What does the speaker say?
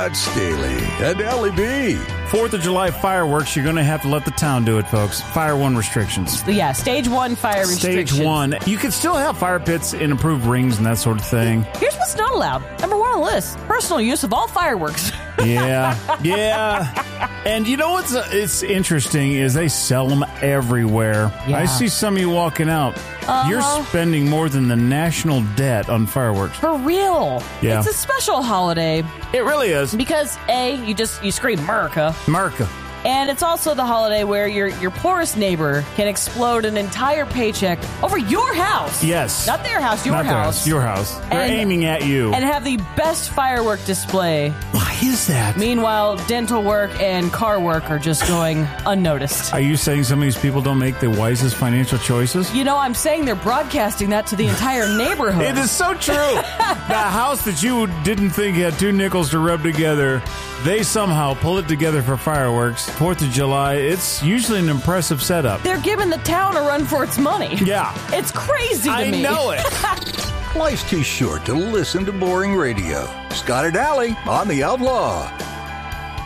Scott Staley and Ellie B. 4th of July fireworks, you're going to have to let the town do it, folks. Fire 1 restrictions. Yeah, stage 1 fire restrictions. Stage 1. You can still have fire pits in approved rings and that sort of thing. Here's what's not allowed. Number 1 on the list. Personal use of all fireworks. Yeah. And you know what's it's interesting is they sell them everywhere. Yeah. I see some of you walking out. You're spending more than the national debt on fireworks. For real. Yeah. It's a special holiday. It really is. Because, A, you scream America. America. And it's also the holiday where your poorest neighbor can explode an entire paycheck over your house. Yes. Not their house, your Not their house. Your house. They're aiming at you. And have the best firework display. Why is that? Meanwhile, dental work and car work are just going unnoticed. Are you saying some of these people don't make the wisest financial choices? You know, I'm saying they're broadcasting that to the entire neighborhood. It is so true. The house that you didn't think had 2 nickels to rub together, they somehow pull it together for fireworks. 4th of July, it's usually an impressive setup. They're giving the town a run for its money. Yeah. It's crazy to me. I know it. Life's too short to listen to boring radio. Scott and Allie on The Outlaw.